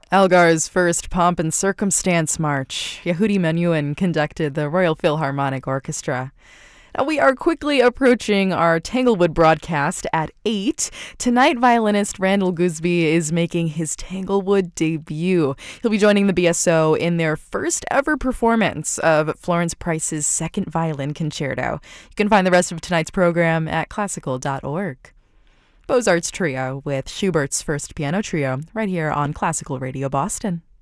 Elgar's first Pomp and Circumstance March. Yehudi Menuhin conducted the Royal Philharmonic Orchestra. Now, we are quickly approaching our Tanglewood broadcast at 8. Tonight, violinist Randall Gooseby is making his Tanglewood debut. He'll be joining the BSO in their first ever performance of Florence Price's Second Violin Concerto. You can find the rest of tonight's program at classical.org. Beaux-Arts Trio with Schubert's First Piano Trio right here on Classical Radio Boston.